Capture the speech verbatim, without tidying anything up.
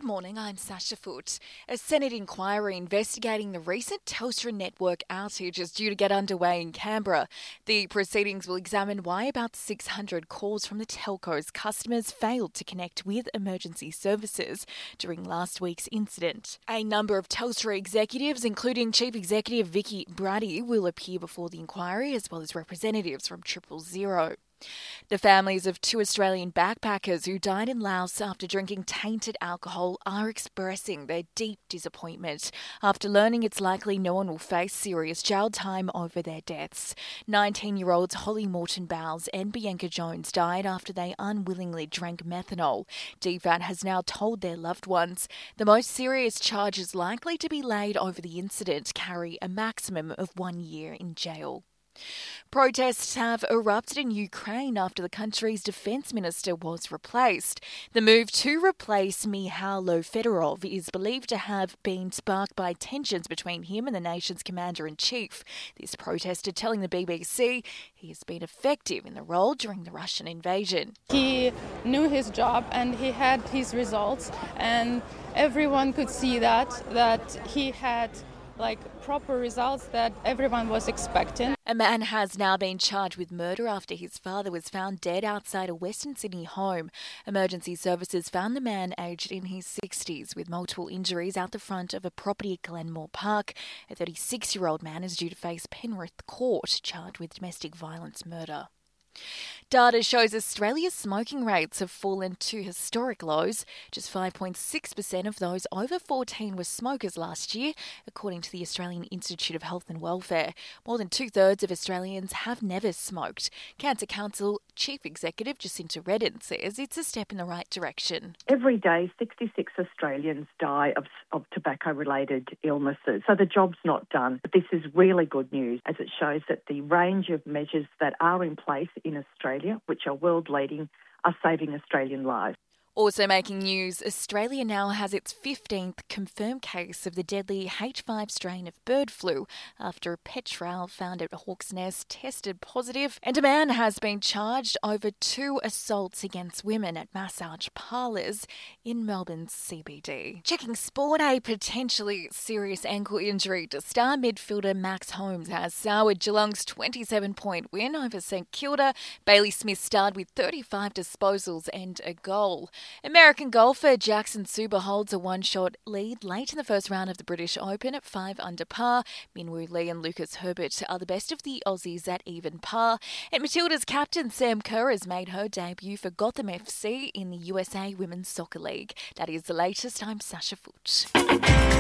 morning, I'm Sasha Foote. A Senate inquiry investigating the recent Telstra network outage is due to get underway in Canberra. The proceedings will examine why about six hundred calls from the telco's customers failed to connect with emergency services during last week's incident. A number of Telstra executives, including Chief Executive Vicki Brady, will appear before the inquiry, as well as representatives from Triple Zero. The families of two Australian backpackers who died in Laos after drinking tainted alcohol are expressing their deep disappointment after learning it's likely no one will face serious jail time over their deaths. nineteen-year-olds Holly Morton Bowles and Bianca Jones died after they unwillingly drank methanol. D F A T has now told their loved ones the most serious charges likely to be laid over the incident carry a maximum of one year in jail. Protests have erupted in Ukraine after the country's defence minister was replaced. The move to replace Mikhailo Fedorov is believed to have been sparked by tensions between him and the nation's commander-in-chief. This protester telling the B B C he has been effective in the role during the Russian invasion. He knew his job and he had his results, and everyone could see that, that he had like proper results that everyone was expecting. A man has now been charged with murder after his father was found dead outside a Western Sydney home. Emergency services found the man aged in his sixties with multiple injuries out the front of a property at Glenmore Park. A thirty-six-year-old man is due to face Penrith Court, charged with domestic violence murder. Data shows Australia's smoking rates have fallen to historic lows. Just five point six percent of those over fourteen were smokers last year, according to the Australian Institute of Health and Welfare. More than two-thirds of Australians have never smoked. Cancer Council Chief Executive Jacinta Redden says it's a step in the right direction. Every day, sixty-six Australians die of, of tobacco-related illnesses, so the job's not done. But this is really good news, as it shows that the range of measures that are in place in Australia, which are world-leading, are saving Australian lives. Also making news, Australia now has its fifteenth confirmed case of the deadly H five strain of bird flu after a pet trail found at Hawk's Nest tested positive, and a man has been charged over two assaults against women at massage parlours in Melbourne's C B D. Checking sport, a potentially serious ankle injury to star midfielder Max Holmes has soured Geelong's twenty-seven point win over St Kilda. Bailey Smith starred with thirty-five disposals and a goal. American golfer Jackson Suba holds a one-shot lead late in the first round of the British Open at five under par. Minwoo Lee and Lucas Herbert are the best of the Aussies at even par. And Matilda's captain Sam Kerr has made her debut for Gotham F C in the U S A Women's Soccer League. That is the latest. I'm Sasha Foote.